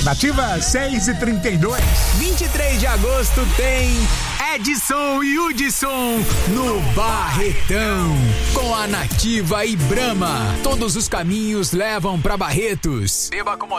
Nativa 6h32. 23 de agosto tem Edson e Hudson no Barretão. Com a Nativa e Brahma. Todos os caminhos levam pra Barretos. Beba com